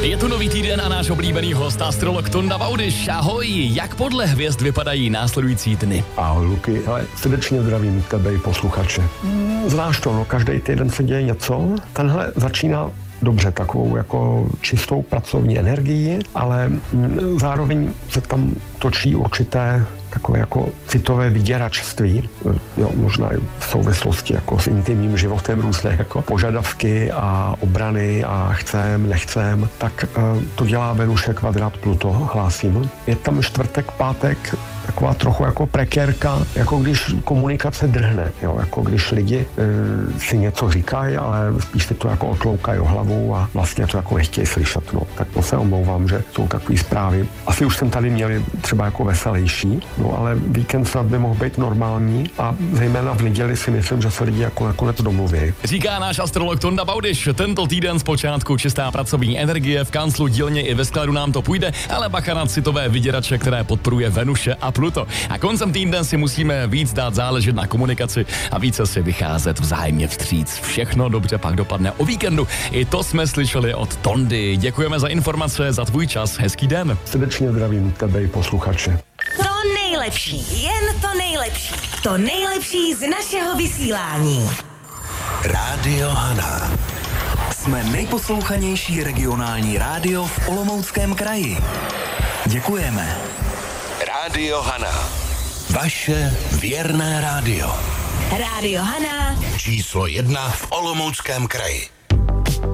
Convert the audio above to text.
Je tu nový týden a náš oblíbený host, astrolog Tonda Baudyš. Ahoj, jak podle hvězd vypadají následující dny? Ahoj Luky, hele, srdečně zdravím tebe i posluchače. Znáš to, no, každý týden se děje něco. Tenhle začíná dobře, takovou jako čistou pracovní energii, ale zároveň se tam točí určité takové jako citové vyděračství, jo, možná i v souvislosti jako s intimním životem různé jako požadavky a obrany a chcem, nechcem, tak to dělá Venuše kvadrát Pluto, hlásím. Je tam čtvrtek, pátek, taková trochu jako prekérka, jako když komunikace drhne, jo, jako když lidi si něco říkají, ale spíš si to jako otloukají o hlavu a vlastně to jako nechtějí slyšet, no. Tak to se omlouvám, že jsou takové zprávy. Asi už jsem tady měli třeba jako veselější, no ale víkend snad by mohl být normální a zejména v neděli si myslím, že se lidi jako nakonec domluví. Říká náš astrolog Tonda Baudyš. Tento týden zpočátku čistá pracovní energie, v kanclu, dílně i ve skladu nám to půjde, ale bacha na citové vyděrače, které podporuje Venuše a Pluto. A koncem týdne si musíme víc dát záležet na komunikaci a více si vycházet vzájemně vstříc. Všechno dobře pak dopadne o víkendu. I to jsme slyšeli od Tondy. Děkujeme za informace, za tvůj čas. Hezký den. Srdečně zdravím tebe i posluchače. To nejlepší, jen to nejlepší. To nejlepší z našeho vysílání. Rádio Hana. Jsme nejposlouchanější regionální rádio v Olomouckém kraji. Děkujeme. Rádio Hana. Vaše věrné rádio. Rádio Hana. Číslo 1 v Olomouckém kraji.